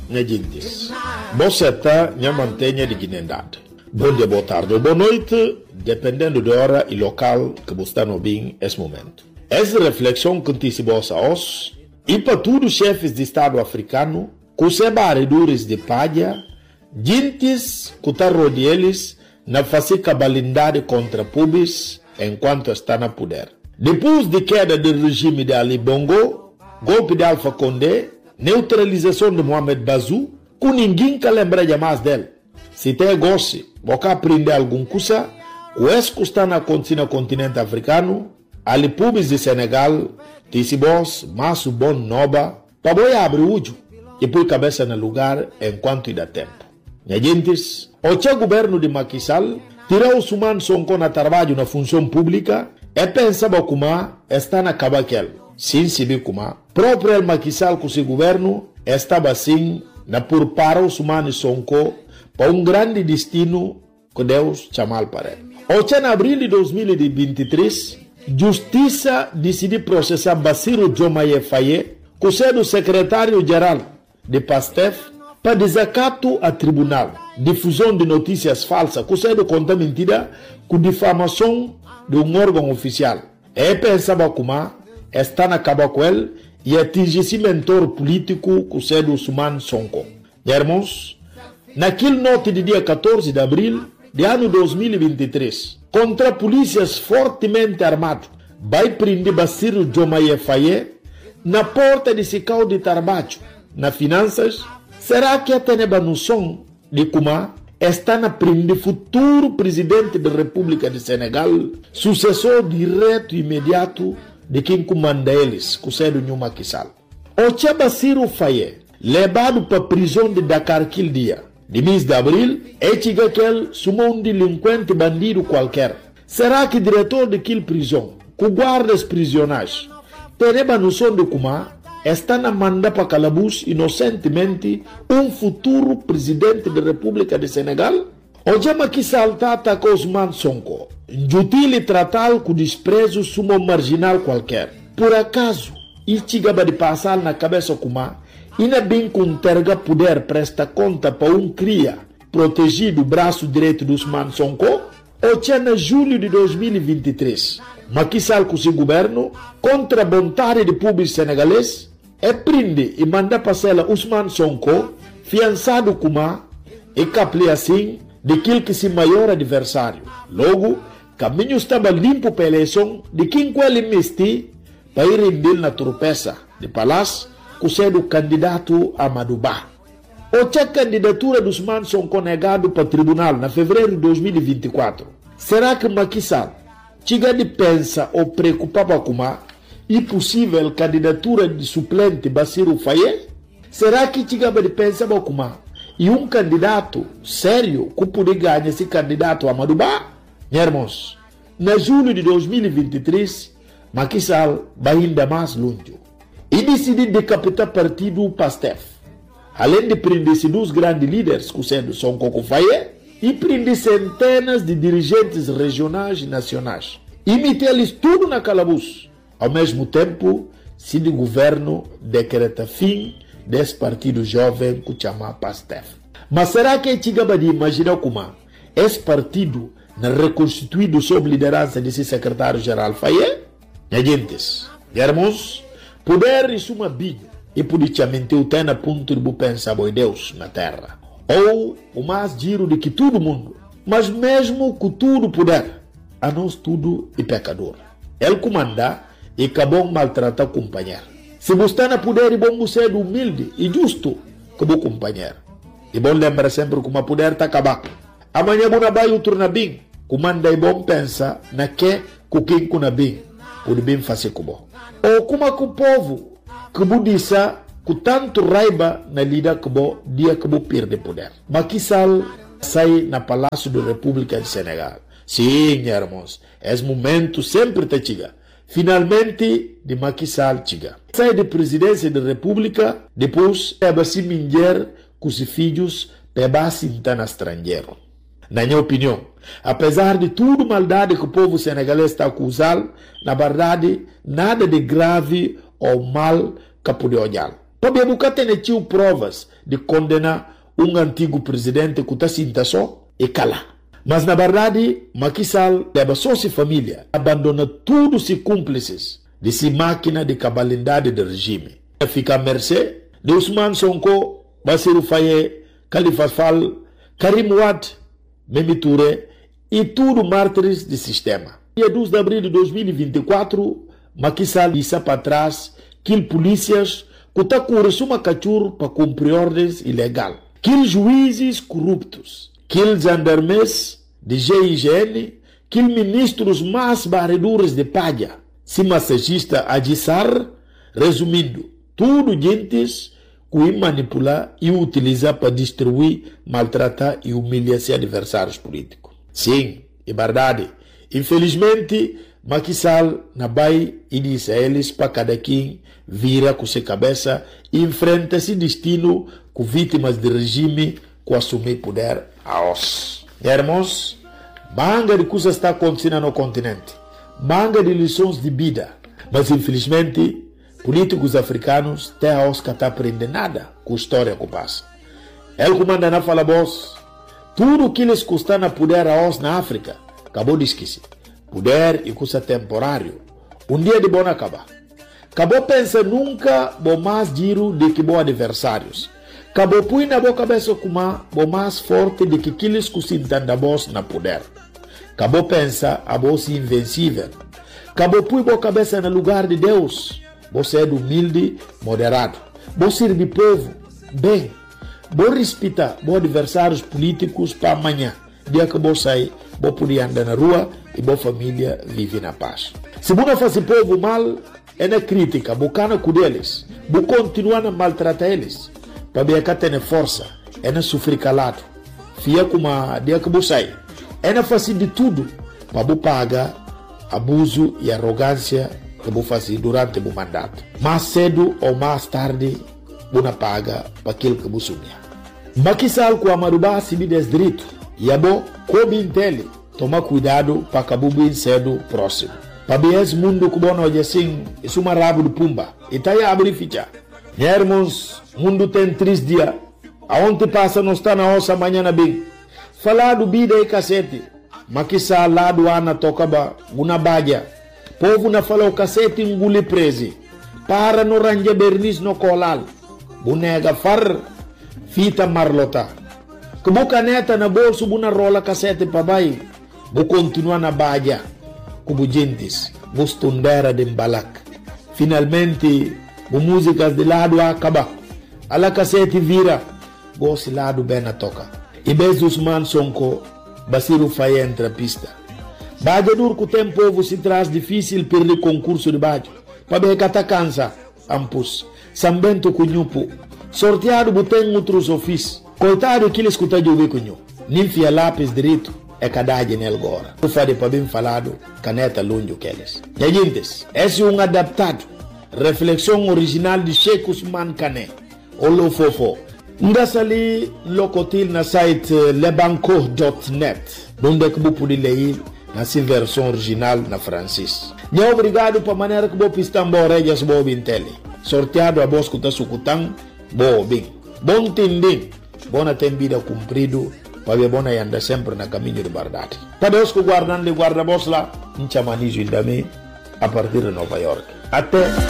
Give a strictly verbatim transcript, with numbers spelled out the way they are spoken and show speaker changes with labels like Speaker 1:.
Speaker 1: minha gente. Você está na mantenha de dignidade. Bom dia, boa tarde ou boa noite, dependendo da hora e local que você está no bem nesse momento. Essa reflexão que antecipa-se a nós e para todos os chefes de Estado africano, que se barredores de palha, gentes que estão rodeados na fazer cabalindade contra pubis enquanto está na poder. Depois de queda do regime de Ali Bongo, golpe de Alpha Condé, neutralização de Mohamed Bazoum, que ninguém que lembra mais dele. Se tem gosto, você aprender alguma coisa, o esse que está acontecendo no continente africano, ali pubis de Senegal, Tissibos, Masso Bon Noba, para boi abrir o olho e pôr cabeça no lugar enquanto dá tempo. Minha gente, o governo de Macky Sall tirou os humanos Sonko na trabalho na função pública e pensava como está na cabaquel. Sim, se vê como próprio Macky Sall com seu governo estava assim na por para os humanos Sonko para um grande destino que Deus chamou para ele. O em abril de dois mil e vinte e três, Justiça decidiu processar Bassirou Diomaye Faye, que é o secretário-geral de Pastef, para desacato a tribunal, difusão de notícias falsas, que é o conta mentira, com difamação de um órgão oficial. E pensava como está na caba com ele e atingir esse mentor político, que é o Ousmane Sonko. Irmãos, naquele noite de dia quatorze de abril de ano dois mil e vinte e três, contra polícias fortemente armados, vai prender Bassirou Diomaye Faye na porta de Sicau de Tarbacho, na finanças. Será que a teneba noção de como está na prender futuro presidente da República de Senegal, sucessor direto e imediato de quem comanda eles, que é o Macky Sall? O Tia Bassirou Faye, levado para a prisão de Dakar aquele dia, de mês de abril, é que ele sumou um delinquente bandido qualquer. Será que o diretor daquela prisão, que guarda os prisioneiros, terá noção de como está na manda para calabouço inocentemente um futuro presidente da República de Senegal? O Jama que salta atacou Ousmane Sonko, injutil tratá-lo com desprezo sumo marginal qualquer. Por acaso, e chegava de passar na cabeça como e não bem com terga poder presta conta para um cria protegido o braço direito do Ousmane Sonko? O tinha em julho de dois mil e vinte e três, Macky Sall com seu governo, contra a vontade do público senegalês, é prende e manda passar Ousmane Sonko, fiançado como e capli assim daquele que se maior adversário. Logo, caminho estava limpo para a eleição de quem com ele mesti para ir render na tropeça de palácio, que sendo candidato a Madouba. O tinha candidatura dos Ousmane Sonko negado para o tribunal na fevereiro de dois mil e vinte e quatro. Será que Macky Sall chega de pensa ou preocupava com a impossível candidatura de suplente Bassirou Faye? Será que chegava de pensar com a e um candidato sério que poderia ganhar esse candidato a Madouba? Irmãos, na julho de dois mil e vinte e três, Macky Sall vai ainda mais longe e decidiu decapitar partido Pastef. Além de prender dois grandes líderes, que sendo Sonko Faye, e prender centenas de dirigentes regionais e nacionais. E meter-lhes tudo na calabouço. Ao mesmo tempo, se o governo decreta fim desse partido jovem que chama Pastef. Mas será que é chegava de imaginar como esse partido não reconstituído sob liderança desse secretário-geral Faye? Gente, irmãos, poder isso uma biga e politicamente o tem a ponto de pensar em Deus na terra. Ou o mais giro de que todo mundo, mas mesmo que tudo puder, a nós tudo é pecador. Ele comanda e acabou maltratar o companheiro. Se você não puder, é bom ser humilde e justo como o companheiro. E bom lembrar sempre que o poder está acabado. Amanhã você vai o turno bem. Comanda é bom pensar na que com quem kuna bem, pode bem fazer como. Ou como que o povo que budissa com tanto raiva na lida que bo dia que bo perde poder. Macky Sall sai na Palácio da República de Senegal. Sim, irmãos, esse momento sempre te chega. Finalmente, de Macky Sall chega. Sai da presidência da República, depois é se minger com os filhos para se na estrangeiro. Na minha opinião, apesar de tudo maldade que o povo senegalês está acusando, na verdade, nada de grave ou mal que pode olhar. Para buscar ter provas de condenar um antigo presidente que está sinta só e cala. Mas na verdade, Macky Sall leva só sua família, abandona tudo se cúmplices de si máquina de cabalidade do regime. Fica à mercê de Ousmane Sonko, Bassirou Faye, Khalifa Sall, Karim Wade, Mimi Touré e tudo mártires do sistema. Dia dois de abril de dois mil e vinte e quatro, Macky Sall disse para trás que polícias que estão com uma cachorro para cumprir ordens ilegais. Que juízes corruptos, que gendarmes de G I G N, que ministros mais barredores de palha, se massagista Adissar, resumindo, tudo gentes que manipular e utilizar para destruir, maltratar e humilhar seus adversários políticos. Sim, é verdade. Infelizmente, Macky Sall na vai e diz a eles para cada quem vira com sua cabeça e enfrenta esse destino com vítimas do regime que assumir poder a os. Irmãos, manga de coisas está acontecendo no continente, manga de lições de vida, mas infelizmente políticos africanos até a os que não aprendem nada com a história que passa. Ele comanda na fala boss, tudo que eles custam na poder a os na África, acabou de esquecer. Poder e custa temporário. Um dia de bom acabar. Acabou pensa nunca bom mais giro de que bom adversários. Acabou põe na boa cabeça como bom mais forte de que aqueles que se entendem boss na poder. Acabou pensa a boss invencível. Acabou põe boa cabeça no lugar de Deus. Você é humilde, moderado. Você serve povo, bem. Você respeita bom adversários políticos para amanhã. Dia que você sai, você poder andar na rua e boa família vive na paz. Se você não faz povo mal, é na crítica, você com eles, você continua a maltratar eles, para ver que tem força, é na sofrer calado, fia como a dia que você sai, é na fazer de tudo, para você pagar abuso e arrogância que você faz durante o mandato. Mais cedo ou mais tarde, você paga para aquilo que você sonha. Macky Sall com a Marubá se me des direito, e é bom, como entende, toma cuidado para acabar bem cedo próximo. Para ver esse mundo que bom hoje assim, isso é uma rabo de pumba. E tá aí a abrir ficha. Irmãos, mundo tem três dias. Aonde passa não está na ossa amanhã bem. Falar do vida e cacete. Macky Sall lá do ana toca ba, una badia. Povo na fala o cacete engule prese. Para no ranje bernis no colal. Bunega far, fita marlota. Que boca neta na bolso buna rola cacete para baixo. Vou continuar na badia, como gentes, vou stundera de balak. Finalmente, vou músicas de lado a acabar. A la cassete vira, vou se lado bem na toca. E beijo Ousmane Sonko, Bassirou Faye entra pista. Badia dur que o tempo se traz difícil perder concurso de badia. Para ver que tá cansa, ampus. Sambento cunhupo. Sorteado botem outros ofícios. Coitado que ele escuta de ouvir cunhu. Ninfia lápis direito. É cadagem nele agora. Eu falei para bem falado, caneta longe que eles. E gente, esse é um adaptado. Reflexão original de Sheikh Ousmane Kane. Olo fofo. Ndasa ali locotil na site lebanco ponto net. Onde que você pode ler na sua versão original na francês. E obrigado para a maneira que você pista embora e as boas intele. Sorteado a voz que está sucutando, boa bem. Bom tendem, boa vida cumprido. Para ver bona anda sempre na caminho de verdade. Para Deus que guardando de guarda-bos lá, em chamanizo ainda a partir de Nova York. Até